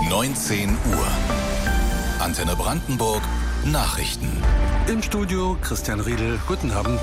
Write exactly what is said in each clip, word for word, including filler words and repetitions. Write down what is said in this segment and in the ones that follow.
neunzehn Uhr. Antenne Brandenburg Nachrichten. Im Studio Christian Riedel. Guten Abend.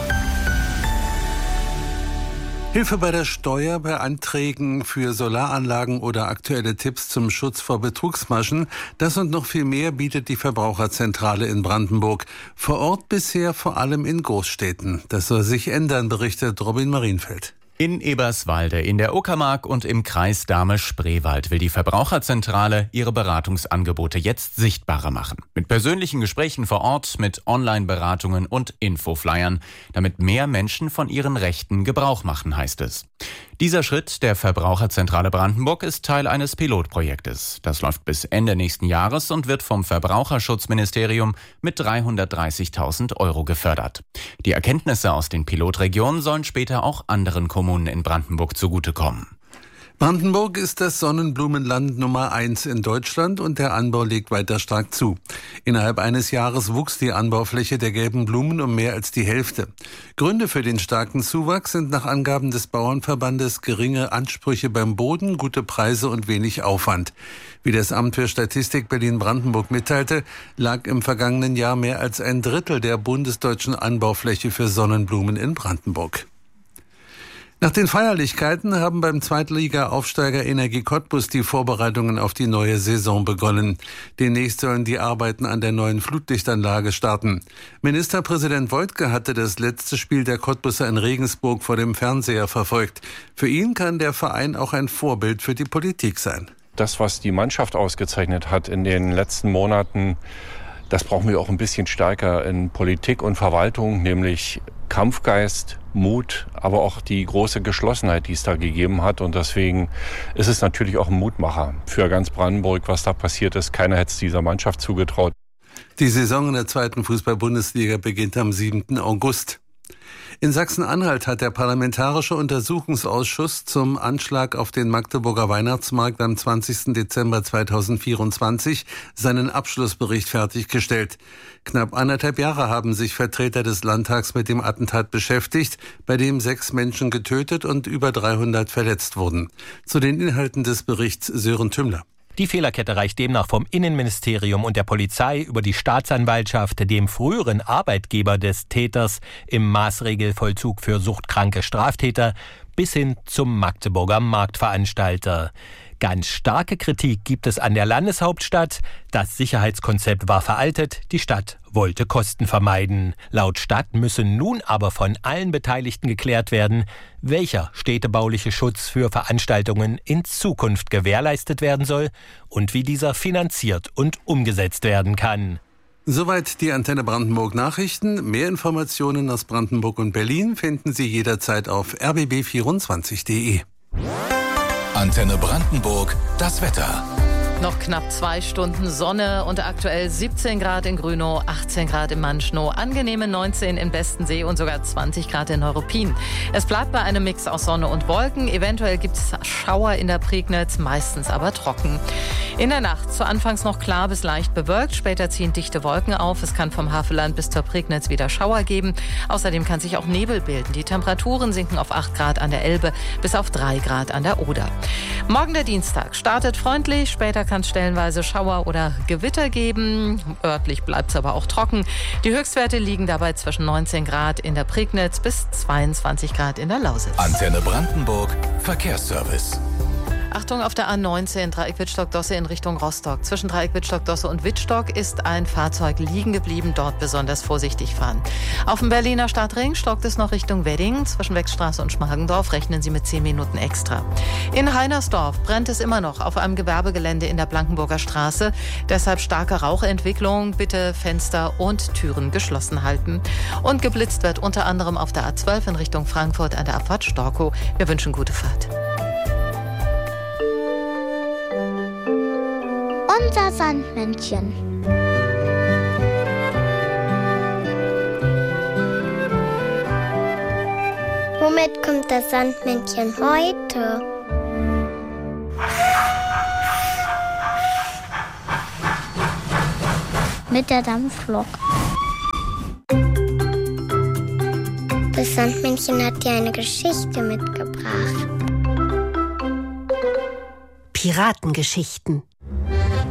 Hilfe bei der Steuer, bei Anträgen für Solaranlagen oder aktuelle Tipps zum Schutz vor Betrugsmaschen. Das und noch viel mehr bietet die Verbraucherzentrale in Brandenburg. Vor Ort bisher vor allem in Großstädten. Das soll sich ändern, berichtet Robin Marienfeld. In Eberswalde, in der Uckermark und im Kreis Dahme-Spreewald will die Verbraucherzentrale ihre Beratungsangebote jetzt sichtbarer machen. Mit persönlichen Gesprächen vor Ort, mit Online-Beratungen und Infoflyern, damit mehr Menschen von ihren Rechten Gebrauch machen, heißt es. Dieser Schritt der Verbraucherzentrale Brandenburg ist Teil eines Pilotprojektes. Das läuft bis Ende nächsten Jahres und wird vom Verbraucherschutzministerium mit dreihundertdreißigtausend Euro gefördert. Die Erkenntnisse aus den Pilotregionen sollen später auch anderen Kommunen in Brandenburg zugutekommen. Brandenburg ist das Sonnenblumenland Nummer eins in Deutschland und der Anbau legt weiter stark zu. Innerhalb eines Jahres wuchs die Anbaufläche der gelben Blumen um mehr als die Hälfte. Gründe für den starken Zuwachs sind nach Angaben des Bauernverbandes geringe Ansprüche beim Boden, gute Preise und wenig Aufwand. Wie das Amt für Statistik Berlin-Brandenburg mitteilte, lag im vergangenen Jahr mehr als ein Drittel der bundesdeutschen Anbaufläche für Sonnenblumen in Brandenburg. Nach den Feierlichkeiten haben beim Zweitliga-Aufsteiger Energie Cottbus die Vorbereitungen auf die neue Saison begonnen. Demnächst sollen die Arbeiten an der neuen Flutlichtanlage starten. Ministerpräsident Woidke hatte das letzte Spiel der Cottbuser in Regensburg vor dem Fernseher verfolgt. Für ihn kann der Verein auch ein Vorbild für die Politik sein. Das, was die Mannschaft ausgezeichnet hat in den letzten Monaten, das brauchen wir auch ein bisschen stärker in Politik und Verwaltung, nämlich Kampfgeist, Mut, aber auch die große Geschlossenheit, die es da gegeben hat. Und deswegen ist es natürlich auch ein Mutmacher für ganz Brandenburg, was da passiert ist. Keiner hätte es dieser Mannschaft zugetraut. Die Saison in der zweiten Fußball-Bundesliga beginnt am siebten August. In Sachsen-Anhalt hat der Parlamentarische Untersuchungsausschuss zum Anschlag auf den Magdeburger Weihnachtsmarkt am zwanzigsten Dezember zweitausendvierundzwanzig seinen Abschlussbericht fertiggestellt. Knapp anderthalb Jahre haben sich Vertreter des Landtags mit dem Attentat beschäftigt, bei dem sechs Menschen getötet und über dreihundert verletzt wurden. Zu den Inhalten des Berichts Sören Tümmler. Die Fehlerkette reicht demnach vom Innenministerium und der Polizei über die Staatsanwaltschaft, dem früheren Arbeitgeber des Täters im Maßregelvollzug für suchtkranke Straftäter, bis hin zum Magdeburger Marktveranstalter. Ganz starke Kritik gibt es an der Landeshauptstadt. Das Sicherheitskonzept war veraltet, die Stadt wollte Kosten vermeiden. Laut Stadt müsse nun aber von allen Beteiligten geklärt werden, welcher städtebauliche Schutz für Veranstaltungen in Zukunft gewährleistet werden soll und wie dieser finanziert und umgesetzt werden kann. Soweit die Antenne Brandenburg Nachrichten. Mehr Informationen aus Brandenburg und Berlin finden Sie jederzeit auf r b b vierundzwanzig punkt d e. Antenne Brandenburg, das Wetter. Noch knapp zwei Stunden Sonne und aktuell siebzehn Grad in Grünow, achtzehn Grad in Manschnow, angenehme neunzehn in Bestensee und sogar zwanzig Grad in Neuruppin. Es bleibt bei einem Mix aus Sonne und Wolken. Eventuell gibt es Schauer in der Prignitz, meistens aber trocken. In der Nacht zu Anfangs noch klar bis leicht bewölkt, später ziehen dichte Wolken auf. Es kann vom Havelland bis zur Prignitz wieder Schauer geben. Außerdem kann sich auch Nebel bilden. Die Temperaturen sinken auf acht Grad an der Elbe bis auf drei Grad an der Oder. Morgen der Dienstag startet freundlich, später kann es stellenweise Schauer oder Gewitter geben. Örtlich bleibt es aber auch trocken. Die Höchstwerte liegen dabei zwischen neunzehn Grad in der Prignitz bis zweiundzwanzig Grad in der Lausitz. Antenne Brandenburg Verkehrsservice. Achtung, auf der A neunzehn Dreieck Wittstock-Dosse in Richtung Rostock. Zwischen Dreieck Wittstock-Dosse und Wittstock ist ein Fahrzeug liegen geblieben. Dort besonders vorsichtig fahren. Auf dem Berliner Stadtring stockt es noch Richtung Wedding. Zwischen Wechstraße und Schmargendorf rechnen Sie mit zehn Minuten extra. In Heinersdorf brennt es immer noch auf einem Gewerbegelände in der Blankenburger Straße. Deshalb starke Rauchentwicklung. Bitte Fenster und Türen geschlossen halten. Und geblitzt wird unter anderem auf der A zwölf in Richtung Frankfurt an der Abfahrt Storkow. Wir wünschen gute Fahrt. Unser Sandmännchen. Womit kommt das Sandmännchen heute? Mit der Dampflok. Das Sandmännchen hat dir eine Geschichte mitgebracht. Piratengeschichten.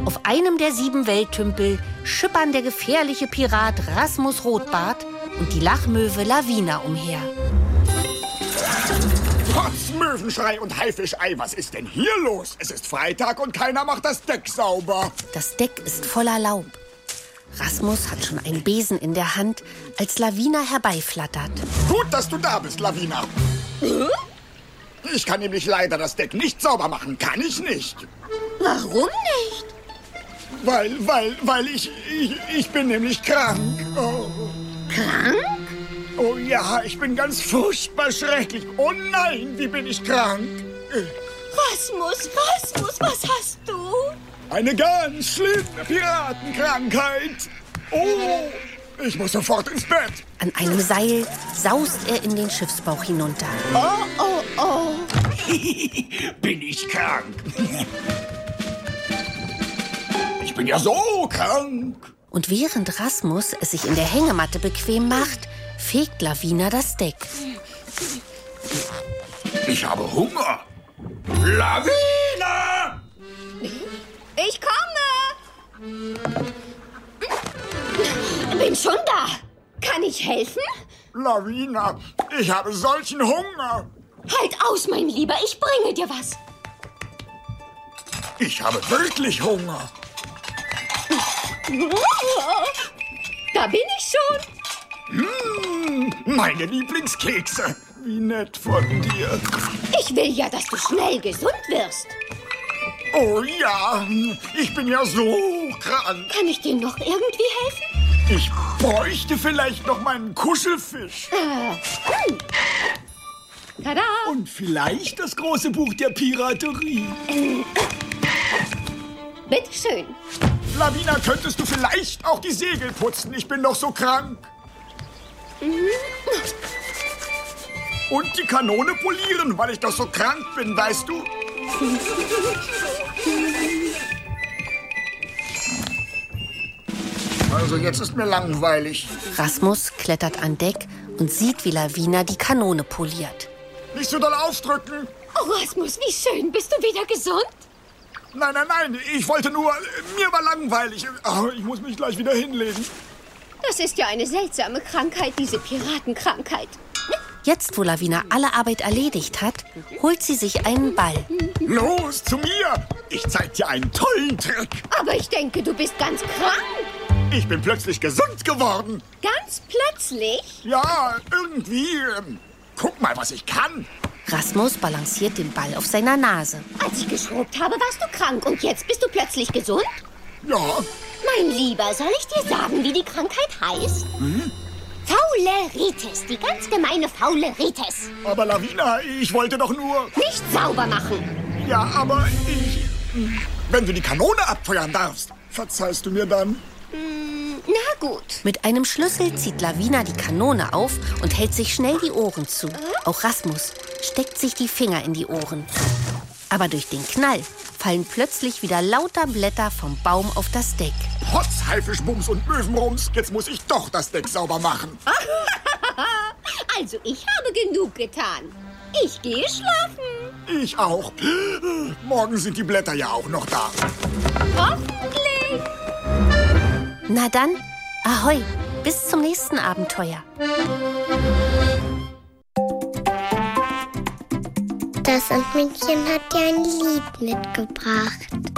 Auf einem der sieben Welttümpel schippern der gefährliche Pirat Rasmus Rotbart und die Lachmöwe Lavina umher. Trotz Möwenschrei und Haifischei, was ist denn hier los? Es ist Freitag und keiner macht das Deck sauber. Das Deck ist voller Laub. Rasmus hat schon einen Besen in der Hand, als Lavina herbeiflattert. Gut, dass du da bist, Lavina. Ich kann nämlich leider das Deck nicht sauber machen. Kann ich nicht. Warum nicht? Weil, weil, weil ich, ich, ich bin nämlich krank. Oh. Krank? Oh ja, ich bin ganz furchtbar schrecklich. Oh nein, wie bin ich krank? Rasmus, Rasmus, was hast du? Eine ganz schlimme Piratenkrankheit. Oh, ich muss sofort ins Bett. An einem Seil saust er in den Schiffsbauch hinunter. Oh, oh, oh. Bin ich krank? Ich bin ja so krank. Und während Rasmus es sich in der Hängematte bequem macht, fegt Lavina das Deck. Ich habe Hunger. Lavina! Ich komme! Bin schon da. Kann ich helfen? Lavina, ich habe solchen Hunger. Halt aus, mein Lieber, ich bringe dir was. Ich habe wirklich Hunger. Da bin ich schon. Mmh, meine Lieblingskekse. Wie nett von dir. Ich will ja, dass du schnell gesund wirst. Oh ja, ich bin ja so krank. Kann ich dir noch irgendwie helfen? Ich bräuchte vielleicht noch meinen Kuschelfisch. Äh, hm. Tada! Und vielleicht das große Buch der Piraterie. Äh, bitteschön. Lavina, könntest du vielleicht auch die Segel putzen? Ich bin doch so krank. Mhm. Und die Kanone polieren, weil ich doch so krank bin, weißt du? Also jetzt ist mir langweilig. Rasmus klettert an Deck und sieht, wie Lavina die Kanone poliert. Nicht so doll aufdrücken. Oh, Rasmus, wie schön. Bist du wieder gesund? Nein, nein, nein. Ich wollte nur... Mir war langweilig. Oh, ich muss mich gleich wieder hinlegen. Das ist ja eine seltsame Krankheit, diese Piratenkrankheit. Jetzt, wo Lavina alle Arbeit erledigt hat, holt sie sich einen Ball. Los, zu mir! Ich zeig dir einen tollen Trick. Aber ich denke, du bist ganz krank. Ich bin plötzlich gesund geworden. Ganz plötzlich? Ja, irgendwie. Ähm, guck mal, was ich kann. Rasmus balanciert den Ball auf seiner Nase. Als ich geschrubbt habe, warst du krank und jetzt bist du plötzlich gesund? Ja. Mein Lieber, soll ich dir sagen, wie die Krankheit heißt? Hm? Fauleritis, die ganz gemeine Fauleritis. Aber Lavina, ich wollte doch nur... Nicht sauber machen. Ja, aber ich... Wenn du die Kanone abfeuern darfst, verzeihst du mir dann? Mm, na gut. Mit einem Schlüssel zieht Lavina die Kanone auf und hält sich schnell die Ohren zu. Auch Rasmus steckt sich die Finger in die Ohren. Aber durch den Knall fallen plötzlich wieder lauter Blätter vom Baum auf das Deck. Hotz, Haifischbums und Möwenrums, jetzt muss ich doch das Deck sauber machen. Also, ich habe genug getan. Ich gehe schlafen. Ich auch. Morgen sind die Blätter ja auch noch da. Hoffentlich. Na dann, ahoi, bis zum nächsten Abenteuer. Das Sandmännchen hat dir ein Lied mitgebracht.